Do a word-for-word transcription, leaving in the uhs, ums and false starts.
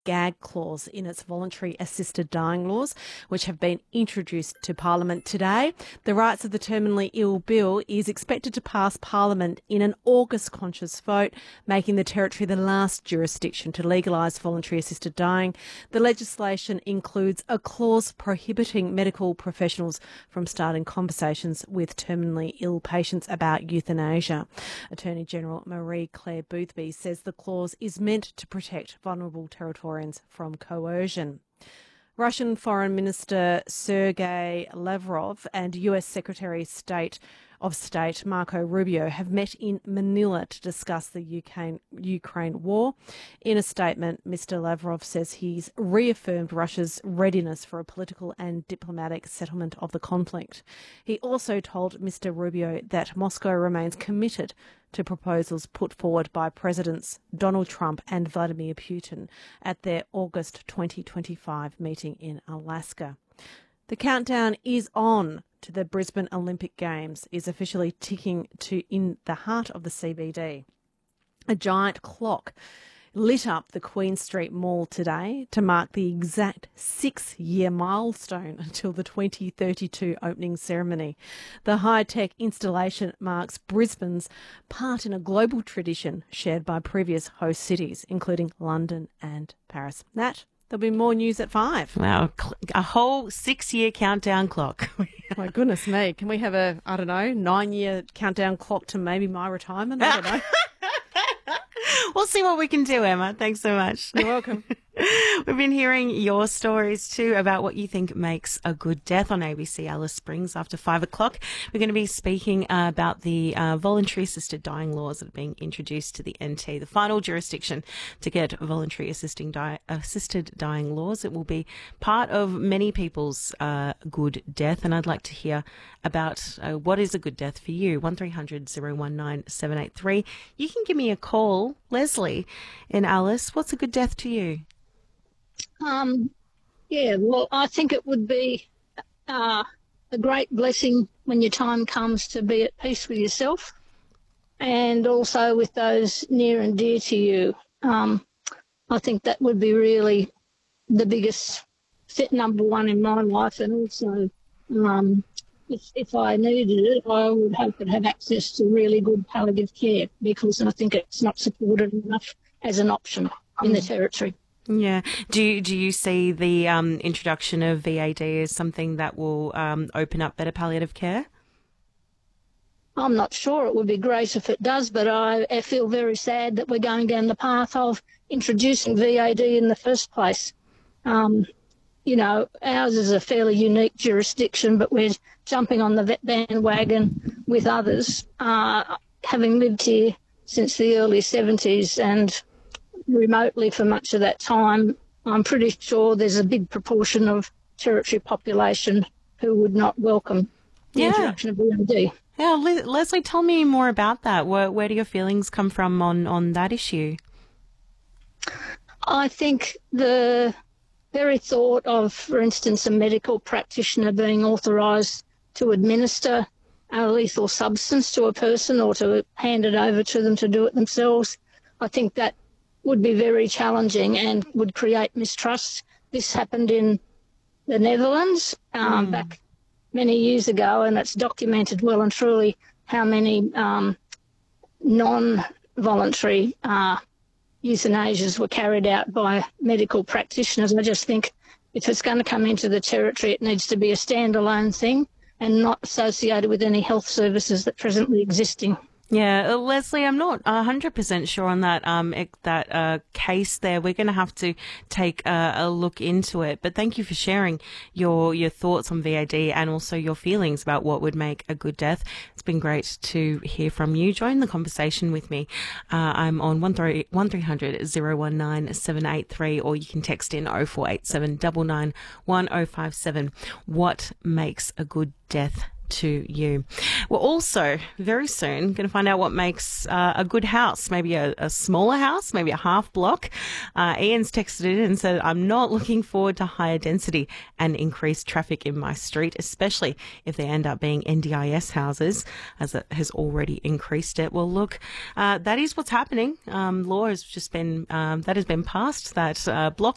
gag clause in its voluntary assisted dying laws, which have been introduced to Parliament today. The Rights of the Terminally Ill Bill is expected to pass Parliament in an August-conscious vote, making the Territory the last jurisdiction to legalise voluntary assisted dying. The legislation includes a clause prohibiting medical professionals from starting conversations with terminally ill patients about euthanasia. Attorney General Marie-Claire Boothby says the clause is meant to protect vulnerable Territorians from coercion. Russian Foreign Minister Sergei Lavrov and U S Secretary of State of State Marco Rubio have met in Manila to discuss the Ukraine, Ukraine war. In a statement, Mister Lavrov says he's reaffirmed Russia's readiness for a political and diplomatic settlement of the conflict. He also told Mister Rubio that Moscow remains committed to proposals put forward by Presidents Donald Trump and Vladimir Putin at their August twenty twenty-five meeting in Alaska. The countdown is on to the Brisbane Olympic Games is officially ticking to in the heart of the C B D. A giant clock lit up the Queen Street Mall today to mark the exact six-year milestone until the twenty thirty-two opening ceremony. The high-tech installation marks Brisbane's part in a global tradition shared by previous host cities, including London and Paris. Nat? There'll be more news at five. Wow, a whole six-year countdown clock. My goodness me. Can we have a, I don't know, nine-year countdown clock to maybe my retirement? I don't know. We'll see what we can do, Emma. Thanks so much. You're welcome. We've been hearing your stories too about what you think makes a good death on A B C Alice Springs after five o'clock. We're going to be speaking uh, about the uh, voluntary assisted dying laws that are being introduced to the N T, the final jurisdiction to get voluntary assisting di- assisted dying laws. It will be part of many people's uh, good death, and I'd like to hear about uh, what is a good death for you. one three hundred oh one nine seven eight three. You can give me a call. Leslie in Alice, what's a good death to you? Um, yeah, well, I think it would be uh, a great blessing when your time comes to be at peace with yourself and also with those near and dear to you. Um, I think that would be really the biggest fit number one in my life, and also um, if, if I needed it, I would hope to have access to really good palliative care, because I think it's not supported enough as an option in the Territory. Yeah. Do you, do you see the um, introduction of V A D as something that will um, open up better palliative care? I'm not sure. It would be great if it does, but I, I feel very sad that we're going down the path of introducing V A D in the first place. Um, you know, ours is a fairly unique jurisdiction, but we're jumping on the bandwagon with others, uh, having lived here since the early seventies and remotely for much of that time. I'm pretty sure there's a big proportion of Territory population who would not welcome the yeah. introduction of V A D. Yeah, Le- Leslie, tell me more about that. Where, where do your feelings come from on, on that issue? I think the very thought of, for instance, a medical practitioner being authorised to administer a lethal substance to a person or to hand it over to them to do it themselves, I think that would be very challenging and would create mistrust. This happened in the Netherlands um, mm. back many years ago, and it's documented well and truly how many um, non-voluntary uh, euthanasias were carried out by medical practitioners. I just think if it's going to come into the Territory, it needs to be a standalone thing and not associated with any health services that are presently existing. Yeah, uh, Leslie, I'm not one hundred percent sure on that um that uh, case there. We're going to have to take a, a look into it. But thank you for sharing your your thoughts on V A D and also your feelings about what would make a good death. It's been great to hear from you. Join the conversation with me. Uh, I'm on one three hundred oh one nine seven eight three, or you can text in oh four eight seven nine nine one oh five seven. What makes a good death to you? We're also very soon going to find out what makes uh, a good house, maybe a, a smaller house, maybe a half block. Uh, Ian's texted in and said, I'm not looking forward to higher density and increased traffic in my street, especially if they end up being N D I S houses, as it has already increased it. Well, look, uh, that is what's happening. Um, law has just been, um, that has been passed, that uh, block